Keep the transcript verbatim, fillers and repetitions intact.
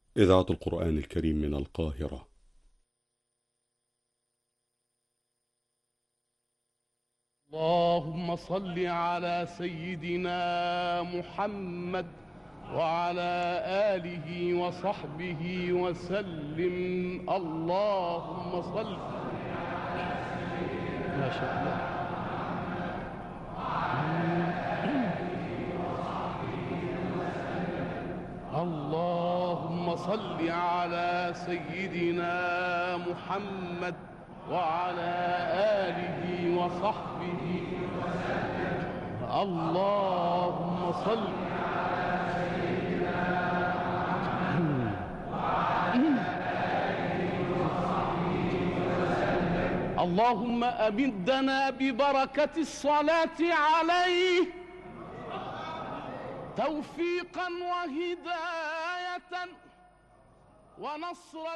إذاعة القرآن الكريم من القاهرة. اللهم صل على سيدنا محمد وعلى آله وصحبه وسلم. اللهم صل. ما شاء الله. اللهم صل على سيدنا محمد وعلى آله وصحبه وسلم. اللهم صل. اللهم أمدنا ببركة الصلاة عليه توفيقا وهداية ونصرا